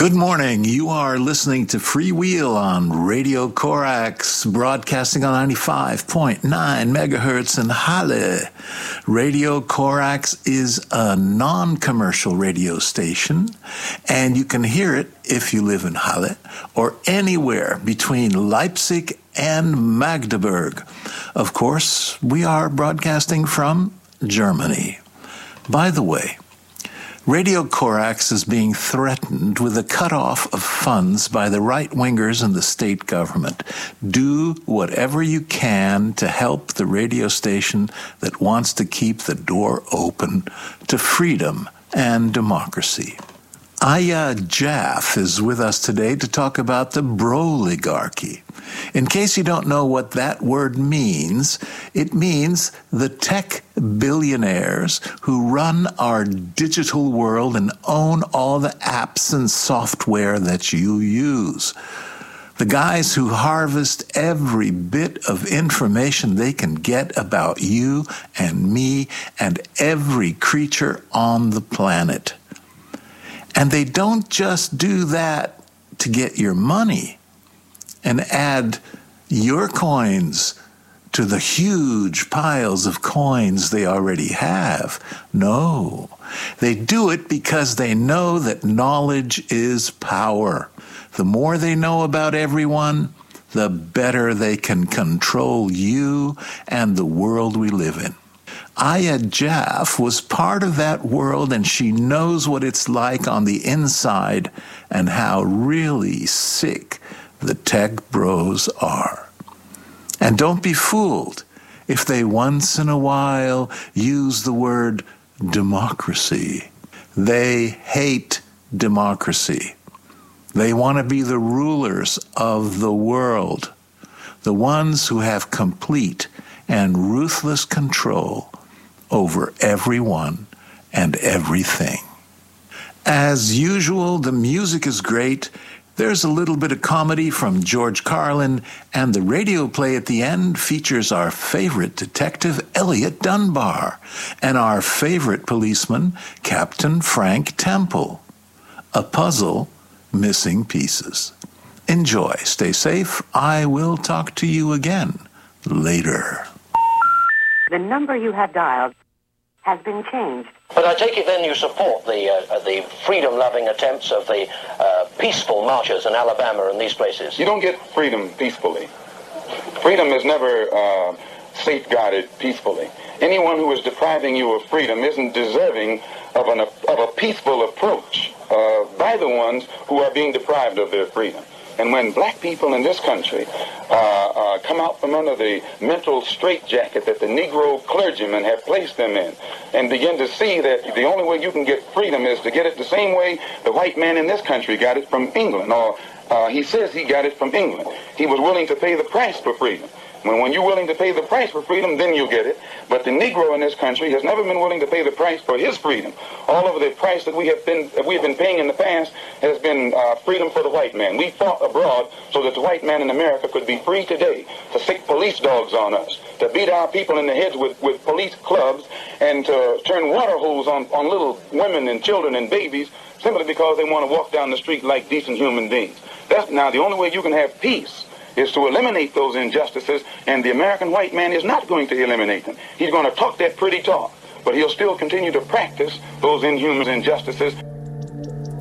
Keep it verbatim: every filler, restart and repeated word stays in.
Good morning. You are listening to Freewheel on Radio Corax, broadcasting on ninety-five point nine megahertz in Halle. Radio Corax is a non-commercial radio station, and you can hear it if you live in Halle or anywhere between Leipzig and Magdeburg. Of course, we are broadcasting from Germany. By the way, Radio Corax is being threatened with a cutoff of funds by the right-wingers in the state government. Do whatever you can to help the radio station that wants to keep the door open to freedom and democracy. Aya Jaff is with us today to talk about the Broligarchy. In case you don't know what that word means, it means the tech billionaires who run our digital world and own all the apps and software that you use. The guys who harvest every bit of information they can get about you and me and every creature on the planet. And they don't just do that to get your money and add your coins to the huge piles of coins they already have. No, they do it because they know that knowledge is power. The more they know about everyone, the better they can control you and the world we live in. Aya Jaff was part of that world, and she knows what it's like on the inside and how really sick the tech bros are. And don't be fooled if they once in a while use the word democracy. They hate democracy. They want to be the rulers of the world, the ones who have complete and ruthless control over everyone and everything. As usual, the music is great. There's a little bit of comedy from George Carlin, and the radio play at the end features our favorite detective, Elliot Dunbar, and our favorite policeman, Captain Frank Temple. A puzzle missing pieces. Enjoy. Stay safe. I will talk to you again later. The number you have dialed has been changed. But I take it then you support the uh, the freedom-loving attempts of the uh, peaceful marchers in Alabama and these places. You don't get freedom peacefully. Freedom is never uh, safeguarded peacefully. Anyone who is depriving you of freedom isn't deserving of, an, of a peaceful approach uh, by the ones who are being deprived of their freedom. And when black people in this country uh, uh, come out from under the mental straitjacket that the Negro clergymen have placed them in and begin to see that the only way you can get freedom is to get it the same way the white man in this country got it from England, or uh, he says he got it from England. He was willing to pay the price for freedom. When, when you're willing to pay the price for freedom, then you get it. But the Negro in this country has never been willing to pay the price for his freedom. All of the price that we have been that we have been paying in the past has been uh, freedom for the white man. We fought abroad so that the white man in America could be free today to sick police dogs on us, to beat our people in the heads with, with police clubs, and to turn water hose on, on little women and children and babies simply because they want to walk down the street like decent human beings. That's now the only way you can have peace is to eliminate those injustices, and the American white man is not going to eliminate them. He's going to talk that pretty talk, but he'll still continue to practice those inhuman injustices.